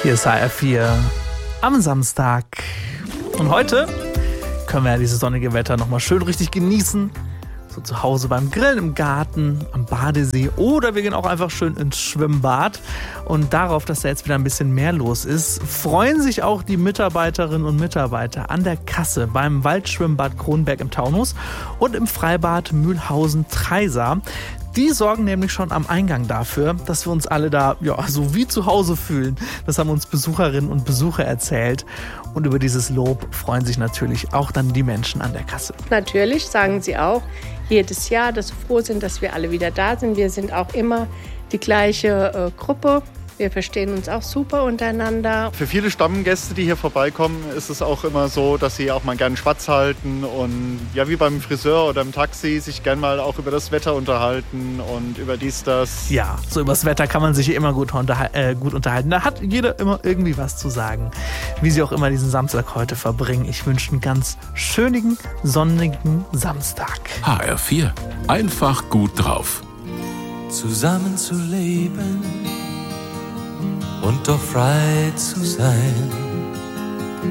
Hier ist HR4 am Samstag. Und heute können wir ja dieses sonnige Wetter nochmal schön richtig genießen. So zu Hause beim Grillen im Garten, am Badesee oder wir gehen auch einfach schön ins Schwimmbad. Und darauf, dass da jetzt wieder ein bisschen mehr los ist, freuen sich auch die Mitarbeiterinnen und Mitarbeiter an der Kasse beim Waldschwimmbad Kronberg im Taunus und im Freibad Mühlhausen-Treisa. Die sorgen nämlich schon am Eingang dafür, dass wir uns alle da so wie zu Hause fühlen. Das haben uns Besucherinnen und Besucher erzählt. Und über dieses Lob freuen sich natürlich auch dann die Menschen an der Kasse. Natürlich sagen sie auch jedes Jahr, dass sie froh sind, dass wir alle wieder da sind. Wir sind auch immer die gleiche Gruppe. Wir verstehen uns auch super untereinander. Für viele Stammgäste, die hier vorbeikommen, ist es auch immer so, dass sie auch mal gerne Schwatz halten und ja, wie beim Friseur oder im Taxi sich gerne mal auch über das Wetter unterhalten und über dies, das. Ja, so über das Wetter kann man sich immer gut unterhalten. Da hat jeder immer irgendwie was zu sagen. Wie sie auch immer diesen Samstag heute verbringen. Ich wünsche einen ganz schönigen, sonnigen Samstag. HR4. Einfach gut drauf. Zusammen zu leben und doch frei zu sein.